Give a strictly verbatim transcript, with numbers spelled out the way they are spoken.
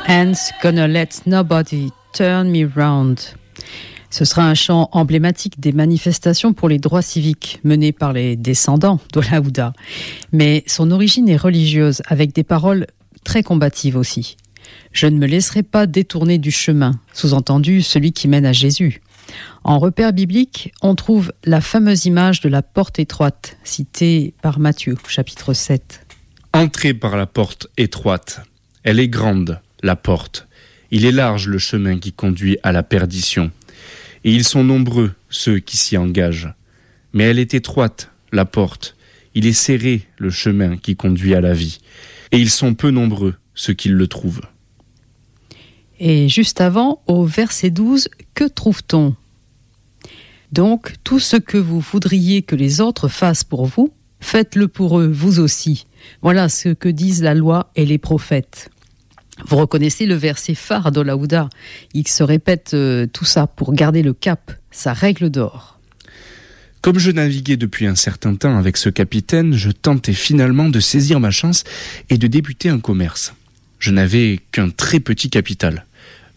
And gonna let nobody turn me round. Ce sera un chant emblématique des manifestations pour les droits civiques menées par les descendants d'Ola Ouda. Mais son origine est religieuse, avec des paroles très combatives aussi. Je ne me laisserai pas détourner du chemin, sous-entendu celui qui mène à Jésus. En repère biblique, on trouve la fameuse image de la porte étroite, citée par Matthieu, chapitre sept. Entrez par la porte étroite. Elle est grande, la porte. Il est large le chemin qui conduit à la perdition. Et ils sont nombreux, ceux qui s'y engagent. Mais elle est étroite, la porte. Il est serré le chemin qui conduit à la vie. Et ils sont peu nombreux, ceux qui le trouvent. Et juste avant, au verset douze, que trouve-t-on ? Donc, tout ce que vous voudriez que les autres fassent pour vous, faites-le pour eux, vous aussi. Voilà ce que disent la loi et les prophètes. Vous reconnaissez le verset phare d'Ola Ouda. Il se répète euh, tout ça pour garder le cap, sa règle d'or. Comme je naviguais depuis un certain temps avec ce capitaine, je tentais finalement de saisir ma chance et de débuter un commerce. Je n'avais qu'un très petit capital.